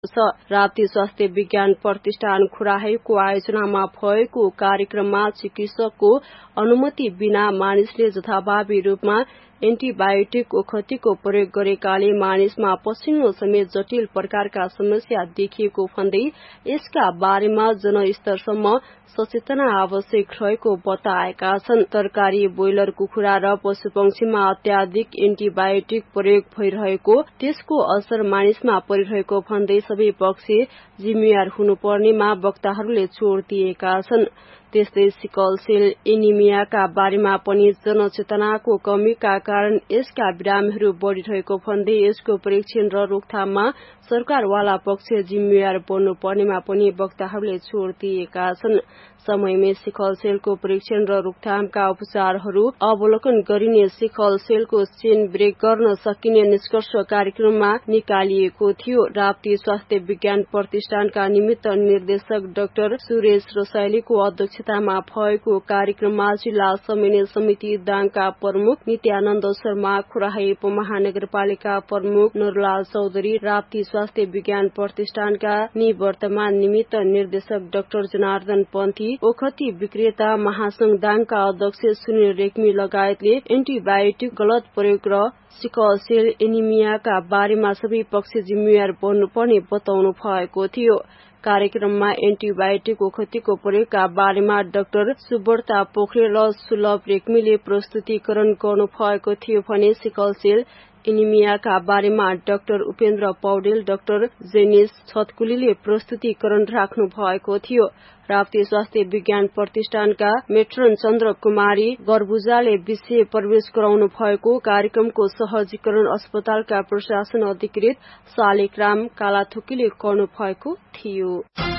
छ। राप्ती स्वास्थ्य विज्ञान प्रतिष्ठान खुराहेको आयोजनामा भएको कार्यक्रममा चिकित्सकको अनुमति बिना मानिसले जथाभावी रूपमा एन्टिबायोटिक ओखतीको प्रयोग गरेकाले मानिसमा पसिनो समेत जटिल प्रकारका समस्या देखिएको भन्दै यसका बारेमा जनस्तरसम्म सचेतना आवश्यक रहेको बताएका छन्। तरकारी, ब्रोइलर कुखुरा र पशुपक्षीमा अत्याधिक एन्टिबायोटिक प्रयोग भइरहेको, त्यसको असर मानिसमा परिरहेको भन्दै सबै पक्ष जिम्मेवार हुनुपर्नेमा वक्ताहरूले जोड़ दिएका छन्। त्यस्तै सिकल सेल एनिमियाका बारेमा पनि जनचेतनाको कमीका कारण यसका बिरामीहरू बढ़िरहेको भन्दै यसको परीक्षण र रोकथाममा सरकारवाला पक्ष जिम्मेवार बन्नुपर्नेमा पनि वक्ताहरूले जोड़ दिएका छन्। समयमै सिकल सेलको परीक्षण र रोकथामका उपचारहरू अवलोकन गरिने सिकल सेलको चेन ब्रेक गर्न सकिने निष्कर्ष कार्यक्रममा निकालिएको थियो। राप्ती स्वास्थ्य विज्ञान प्रतिष्ठानका निमित्त निर्देशक डाक्टर सुरेश रसाइलीको अध्यक्षतामा भएको कार्यक्रममा जिल्ला समन्वय समिति दाङका प्रमुख नित्यानन्द शर्मा, खुराही उपमहानगरपालिका प्रमुख नूरलाल चौधरी, राप्ती स्वास्थ्य विज्ञान प्रतिष्ठानका निवर्तमान निमित्त निर्देशक डाक्टर जनार्दन पन्थी, ओखती विक्रेता महासंघ दाङका अध्यक्ष सुनिल रेग्मी लगायतले एन्टिबायोटिक गलत प्रयोग र सिकल सेल एनिमियाका बारेमा सबै पक्ष जिम्मेवार बन्नुपर्ने बताउनु भएको थियो। कार्यक्रममा एन्टिबायोटिक ओखतीको प्रयोगका बारेमा डाक्टर सुब्रता पोखरेल र सुलभ रेग्मीले प्रस्तुतिकरण गर्नु भएको थियो भने सिकल सेल एनिमियाका बारेमा doctor Upendra Paudel, doctor Janice छतकुलीले प्रस्तुतिकरण राख्नु भएको थियो। राप्ती स्वास्थ्य विज्ञान प्रतिष्ठानका मेट्रन चन्द्र कुमारी गर्बुजाले विषय प्रवेश गराउनु भएको कार्यक्रमको सहजीकरण अस्पतालका प्रशासन अधिकृत शालिग्राम कालाथुकीले गर्नु भएको थियो।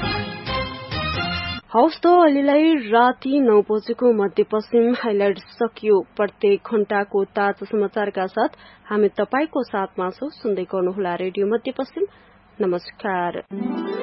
हौस् त अहिलेलाई राति 9 बजेको मध्यपश्चिम हाइलाइट सकियो। प्रत्येक घण्टाको ताजा समाचारका साथ हामी तपाईको साथमा छौं। सुन्दै गर्नुहोला रेडियो मध्यपश्चिम। नमस्कार।